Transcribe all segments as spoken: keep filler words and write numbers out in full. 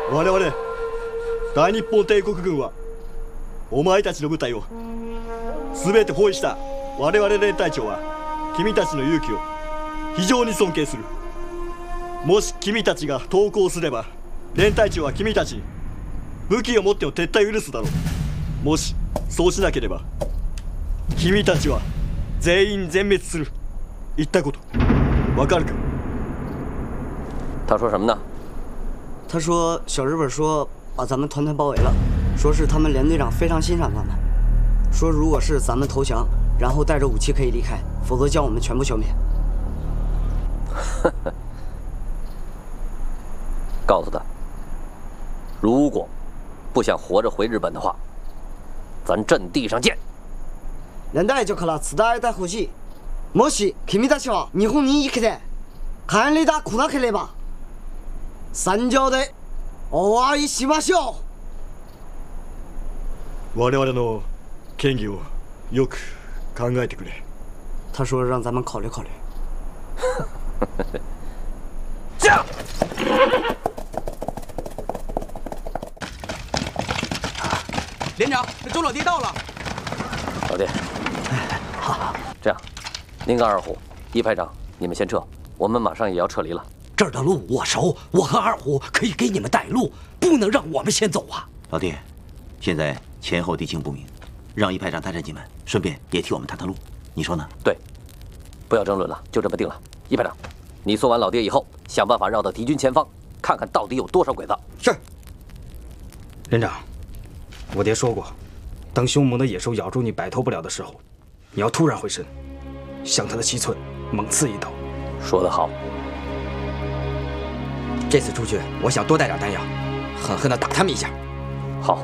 我々大日本帝国軍はお前たちの部隊を全て包囲した我々連隊長は君たちの勇気を非常に尊敬する。もし君たちが投降すれば連隊長は君たちに武器を持っての撤退を許すだろう。もしそうしなければ君たちは全員全滅する。言ったことわかるか？ 他说什么呢？ 他说小日本说把咱们团团包围了，说是他们连队长非常欣赏咱们，说如果是咱们投降，然后带着武器可以离开，否则将我们全部消灭。 告诉他，如果不想活着回日本的话，咱阵地上见。 連隊長から伝えてほしい。もし君たちは日本に生きて帰りたくなければ、戦場でお会いしましょう。我々の権利をよく考えてくれ。 他说让咱们考虑考虑。 驾！ 连长，周老爹到了。 老爹，好，这样，您跟二虎、一排长，你们先撤，我们马上也要撤离了。 这儿的路我熟，我和二虎可以给你们带路，不能让我们先走啊！ 老爹，现在前后敌情不明，让一排长带着你们，顺便也替我们探探路，你说呢？ 对，不要争论了，就这么定了。一排长，你送完老爹以后，想办法绕到敌军前方，看看到底有多少鬼子。 是。连长，我爹说过，当凶猛的野兽咬住你摆脱不了的时候，你要突然回身，向他的七寸猛刺一刀。 说得好。 这次出去，我想多带点弹药，狠狠地打他们一下。 好。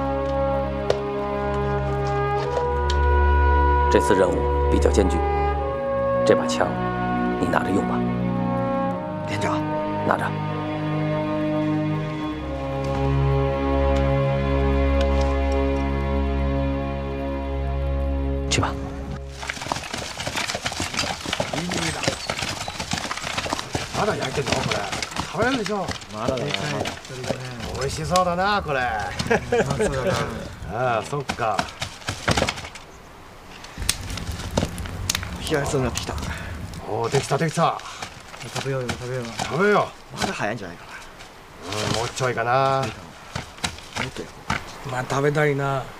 这次任务比较艰巨，这把枪你拿着用吧。 连长， 拿着。去吧。 まだ焼いてんのこれ。食べれるでしょ。まだだな。美味しそうだなこれ。ああ、そっか。 皮还真的皮大。 おお、できたできた。 食べようよ食べよう。 食べよう。まだ早いんじゃないかな。うん、もうちょいかな。 もっとよ。 まあ食べたいな。